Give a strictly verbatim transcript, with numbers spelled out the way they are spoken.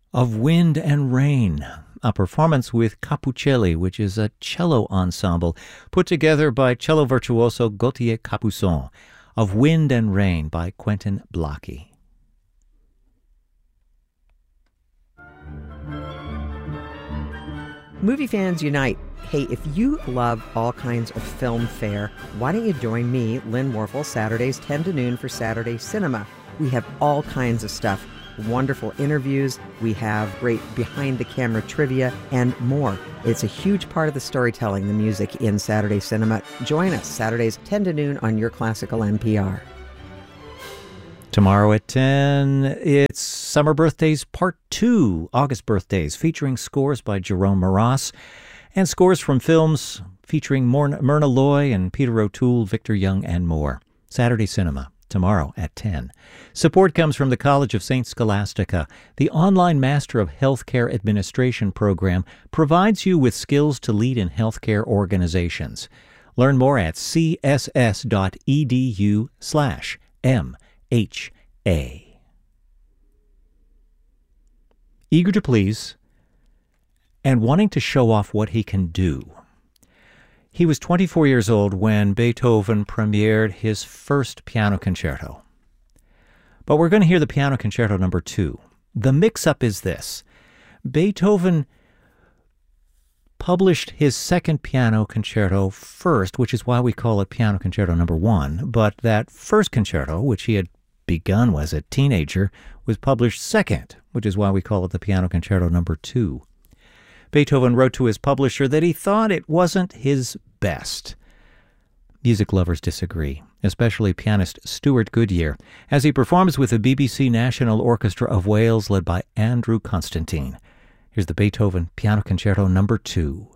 of Wind and Rain, a performance with Capucelli, which is a cello ensemble put together by cello virtuoso Gauthier Capuçon, of Wind and Rain by Quentin Blackie. Movie fans unite. Hey, if you love all kinds of film fare, why don't you join me, Lynn Warfel, Saturdays ten to noon for Saturday Cinema. We have all kinds of stuff, wonderful interviews, we have great behind-the-camera trivia, and more. It's a huge part of the storytelling, the music in Saturday Cinema. Join us Saturdays ten to noon on your classical N P R. Tomorrow at ten, it's Summer Birthdays Part two, August Birthdays, featuring scores by Jerome Moross and scores from films featuring Myrna Loy and Peter O'Toole, Victor Young, and more. Saturday Cinema, tomorrow at ten. Support comes from the College of Saint Scholastica. The online Master of Healthcare Administration program provides you with skills to lead in healthcare organizations. Learn more at css.edu slash MHA. Eager to please and wanting to show off what he can do. He was twenty-four years old when Beethoven premiered his first piano concerto. But we're going to hear the piano concerto number two. The mix-up is this. Beethoven published his second piano concerto first, which is why we call it piano concerto number one, but that first concerto, which he had begun as a teenager, was published second, which is why we call it the piano concerto number two. Beethoven wrote to his publisher that he thought it wasn't his best. Music lovers disagree, especially pianist Stuart Goodyear, as he performs with the B B C National Orchestra of Wales led by Andrew Constantine. Here's the Beethoven Piano Concerto number two.